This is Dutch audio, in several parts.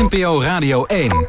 NPO Radio 1.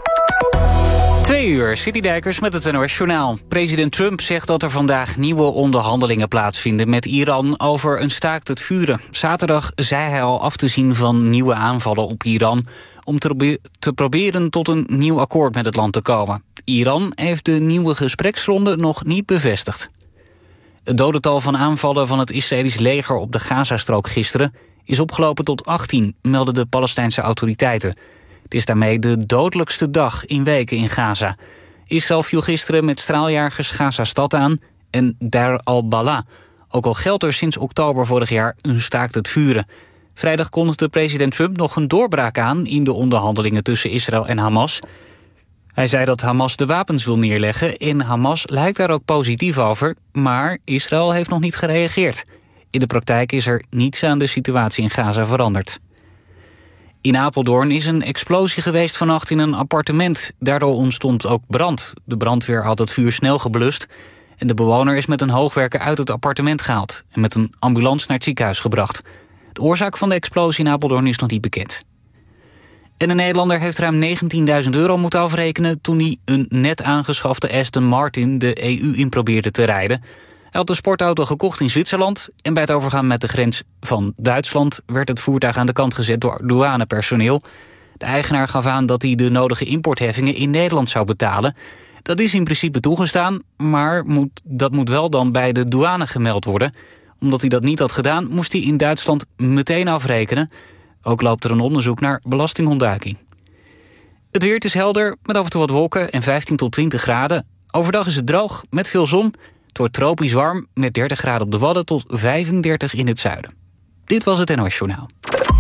2 uur, Citydijkers met het NOS Journaal. President Trump zegt dat er vandaag nieuwe onderhandelingen plaatsvinden met Iran over een staakt het vuren. Zaterdag zei hij al af te zien van nieuwe aanvallen op Iran om te proberen tot een nieuw akkoord met het land te komen. Iran heeft de nieuwe gespreksronde nog niet bevestigd. Het dodental van aanvallen van het Israëlisch leger op de Gazastrook gisteren is opgelopen tot 18, melden de Palestijnse autoriteiten. Het is daarmee de dodelijkste dag in weken in Gaza. Israël viel gisteren met straaljagers Gaza-stad aan en Dar al-Bala. Ook al geldt er sinds oktober vorig jaar een staakt het vuren. Vrijdag kondigde president Trump nog een doorbraak aan in de onderhandelingen tussen Israël en Hamas. Hij zei dat Hamas de wapens wil neerleggen en Hamas lijkt daar ook positief over, maar Israël heeft nog niet gereageerd. In de praktijk is er niets aan de situatie in Gaza veranderd. In Apeldoorn is een explosie geweest vannacht in een appartement. Daardoor ontstond ook brand. De brandweer had het vuur snel geblust en de bewoner is met een hoogwerker uit het appartement gehaald en met een ambulance naar het ziekenhuis gebracht. De oorzaak van de explosie in Apeldoorn is nog niet bekend. En een Nederlander heeft ruim €19.000 moeten afrekenen toen hij een net aangeschafte Aston Martin de EU in probeerde te rijden. Hij had de sportauto gekocht in Zwitserland en bij het overgaan met de grens van Duitsland werd het voertuig aan de kant gezet door douanepersoneel. De eigenaar gaf aan dat hij de nodige importheffingen in Nederland zou betalen. Dat is in principe toegestaan, maar dat moet wel dan bij de douane gemeld worden. Omdat hij dat niet had gedaan, moest hij in Duitsland meteen afrekenen. Ook loopt er een onderzoek naar belastingontduiking. Het weer is helder, met af en toe wat wolken en 15 tot 20 graden. Overdag is het droog, met veel zon. Het wordt tropisch warm, met 30 graden op de Wadden tot 35 in het zuiden. Dit was het NOS Journaal.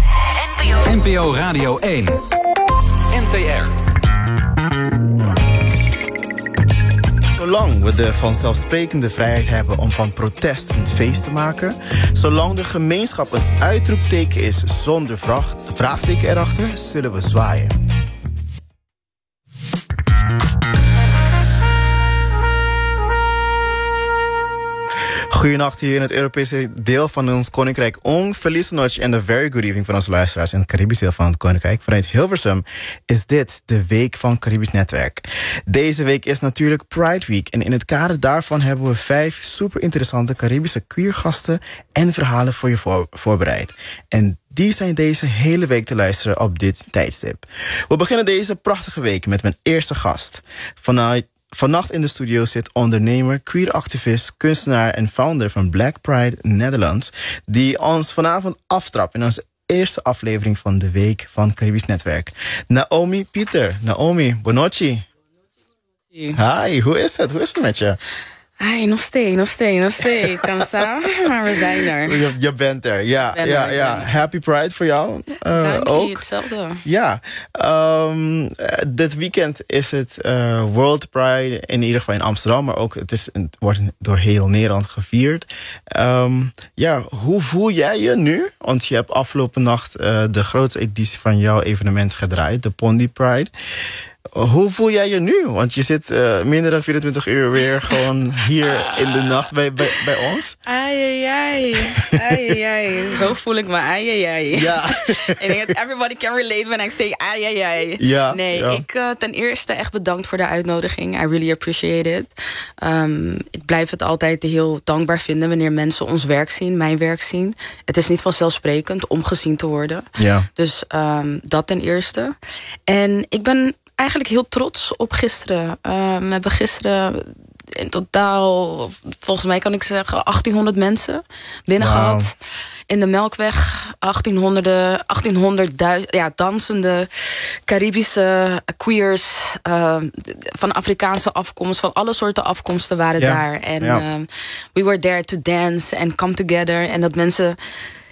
NPO Radio 1. NTR. Zolang we de vanzelfsprekende vrijheid hebben om van protest een feest te maken, zolang de gemeenschap een uitroepteken is zonder vraagteken erachter, zullen we zwaaien. Goedenacht hier in het Europese deel van ons koninkrijk. Felice noche en a very good evening van onze luisteraars in het Caribisch deel van het koninkrijk. Vanuit Hilversum is dit de week van Caribisch Netwerk. Deze week is natuurlijk Pride Week en in het kader daarvan hebben we 5 super interessante Caribische queergasten en verhalen voor je voorbereid. En die zijn deze hele week te luisteren op dit tijdstip. We beginnen deze prachtige week met mijn eerste gast. Vannacht in de studio zit ondernemer, queer-activist, kunstenaar en founder van Black Pride Netherlands, die ons vanavond aftrapt in onze eerste aflevering van de week van Caribisch Netwerk. Naomi Pieter. Naomi, buonanotte. Hi, hoe is het? Hoe is het met je? Hi, nog steeds. Kansa, maar we zijn er. Je bent er, ja. Happy Pride voor jou Dank ook. je, hetzelfde. Ja, dit weekend is het World Pride, in ieder geval in Amsterdam, maar ook het wordt door heel Nederland gevierd. Hoe voel jij je nu? Want je hebt afgelopen nacht de grootste editie van jouw evenement gedraaid, de Pondy Pride. Hoe voel jij je nu? Want je zit minder dan 24 uur weer gewoon hier in de nacht bij ons. Ai. Zo voel ik me. Ai. Ja. Ik denk dat everybody can relate when I say ai. Ja, nee, ja. ik ten eerste echt bedankt voor de uitnodiging. I really appreciate it. Ik blijf het altijd heel dankbaar vinden wanneer mensen ons werk zien, mijn werk zien. Het is niet vanzelfsprekend om gezien te worden. Ja. Dus dat ten eerste. En ik ben eigenlijk heel trots op gisteren. We hebben gisteren in totaal, volgens mij kan ik zeggen, 1800 mensen binnen gehad. In de Melkweg, 1800 dansende Caribische queers, van Afrikaanse afkomst, van alle soorten afkomsten waren daar. En we were there to dance and come together. En dat mensen